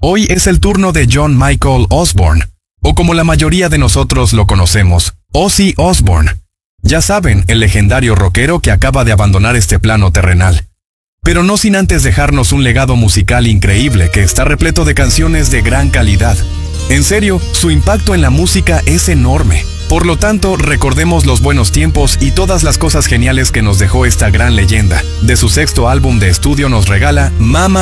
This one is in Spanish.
Hoy es el turno de John Michael Osborne, o como la mayoría de nosotros lo conocemos, Ozzy Osbourne. Ya saben, el legendario rockero que acaba de abandonar este plano terrenal. Pero no sin antes dejarnos un legado musical increíble que está repleto de canciones de gran calidad. En serio, su impacto en la música es enorme. Por lo tanto, recordemos los buenos tiempos y todas las cosas geniales que nos dejó esta gran leyenda. De su sexto álbum de estudio nos regala Mama